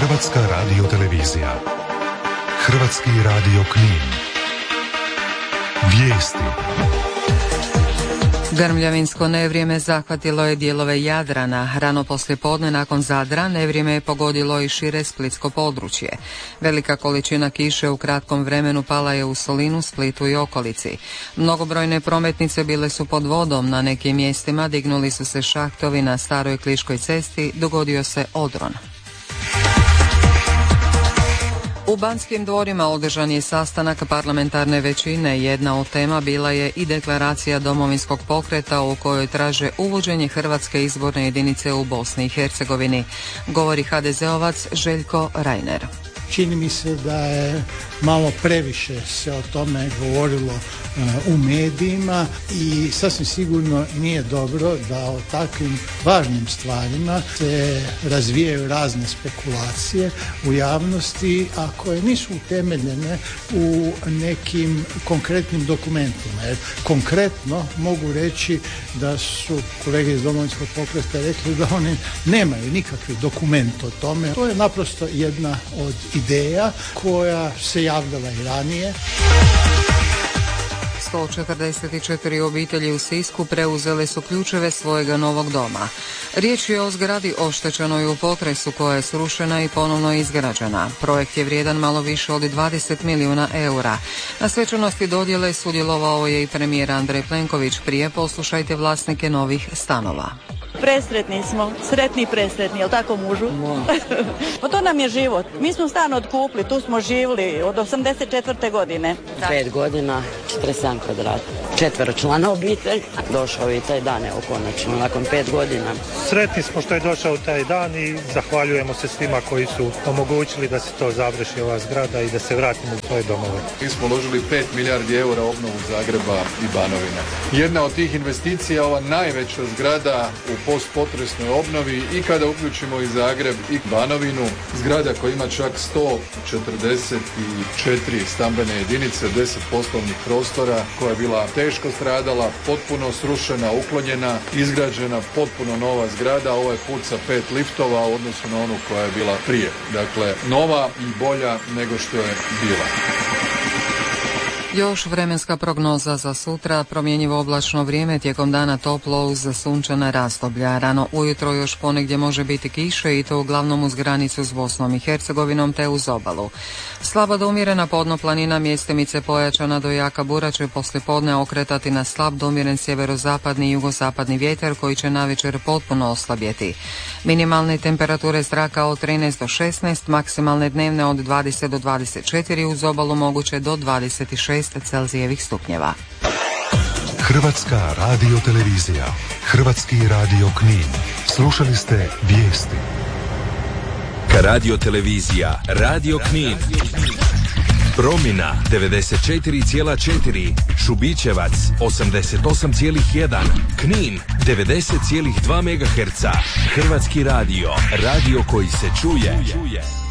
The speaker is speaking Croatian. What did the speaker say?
Hrvatska radiotelevizija. Hrvatski radio Knin. Vijesti. Grmljavinsko nevrijeme zahvatilo je dijelove Jadrana. Rano poslijepodne nakon Zadra nevrijeme je pogodilo i šire splitsko područje. Velika količina kiše u kratkom vremenu pala je u Solinu, Splitu i okolici. Mnogobrojne prometnice bile su pod vodom, na nekim mjestima dignuli su se šahtovi, na staroj Kliškoj cesti dogodio se odron. U Banskim dvorima održan je sastanak parlamentarne većine. Jedna od tema bila je i deklaracija Domovinskog pokreta u kojoj traže uvođenje hrvatske izborne jedinice u Bosni i Hercegovini. Govori HDZ-ovac Željko Reiner. Čini mi se da je malo previše se o tome govorilo u medijima i sasvim sigurno nije dobro da o takvim važnim stvarima se razvijaju razne spekulacije u javnosti, a koje nisu utemeljene u nekim konkretnim dokumentima. Jer konkretno mogu reći da su kolege iz Domovinskog pokreta rekli da oni nemaju nikakvi dokument o tome. To je naprosto jedna od ideja koja se javljala i ranije. 144 obitelji u Sisku preuzele su ključeve svojega novog doma. Riječ je o zgradi oštećenoj u potresu koja je srušena i ponovno izgrađena. Projekt je vrijedan malo više od 20 milijuna eura. Na svečanosti dodjele sudjelovao je i premijer Andrej Plenković. Prije poslušajte vlasnike novih stanova. Presretni smo, sretni i presretni, jel tako mužu? Pa to nam je život. Mi smo stan otkupili, tu smo živjeli od 84. godine. 5 godina, 47 kvadrata. 4-člana obitelj. Došao je i taj dan, evo konačno, nakon 5 godina. Sretni smo što je došao taj dan i zahvaljujemo se svima koji su omogućili da se to završi, ova zgrada, i da se vratimo u svoje domove. Mi smo uložili 5 milijardi eura u obnovu Zagreba i Banovine. Jedna od tih investicija, ova najveća zgrada u postpotresnoj obnovi, i kada uključimo i Zagreb i Banovinu, zgrada koja ima čak 144 stambene jedinice, 10 poslovnih prostora, koja je bila teško stradala, potpuno srušena, uklonjena, izgrađena potpuno nova zgrada, ovaj put sa 5 liftova u odnosu na onu koja je bila prije. Dakle, nova i bolja nego što je bila. Još vremenska prognoza za sutra, promjenjivo oblačno vrijeme, tijekom dana toplo uz sunčana razdoblja. Rano ujutro još ponegdje može biti kiše i to uglavnom uz granicu s Bosnom i Hercegovinom te uz obalu. Slaba do umjerena podnoplanina, mjestimice pojačana do jaka bura će poslijepodne okretati na slab do umjeren sjeverozapadni i jugozapadni vjetar koji će navečer potpuno oslabjeti. Minimalne temperature zraka od 13 do 16, maksimalne dnevne od 20 do 24, uz obalu moguće do 26 Celzijevih stupnjeva. Hrvatska radiotelevizija. Hrvatski radio Knin. Slušali ste vijesti. Radiotelevizija Radio Knin. Promina 94,4, Šubićevac 88,1, Knin 90,2 MHz. Hrvatski radio, radio koji se čuje.